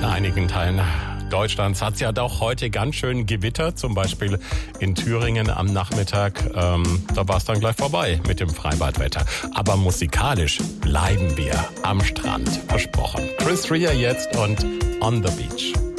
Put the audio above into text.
In einigen Teilen Deutschlands hat es ja doch heute ganz schön gewittert, zum Beispiel in Thüringen am Nachmittag. Da war es dann gleich vorbei mit dem Freibadwetter. Aber musikalisch bleiben wir am Strand, versprochen. Chris Rea jetzt und On the Beach.